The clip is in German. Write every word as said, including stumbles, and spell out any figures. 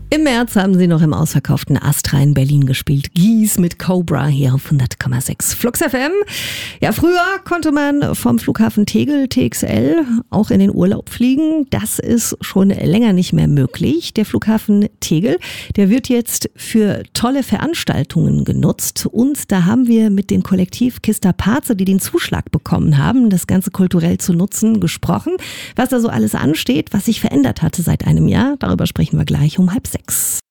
Im März haben sie noch im ausverkauften Astra in Berlin gespielt. Gies mit Cobra hier auf hundert Komma sechs Flux F M. Ja, früher konnte man vom Flughafen Tegel, T X L, auch in den Urlaub fliegen. Das ist schon länger nicht mehr möglich. Der Flughafen Tegel, der wird jetzt für tolle Veranstaltungen genutzt. Und da haben wir mit dem Kollektiv Kista Paze, die den Zuschlag bekommen haben, das Ganze kulturell zu nutzen, gesprochen. Was da so alles ansteht, was sich verändert hatte seit einem Jahr, darüber sprechen wir gleich um halb sechs.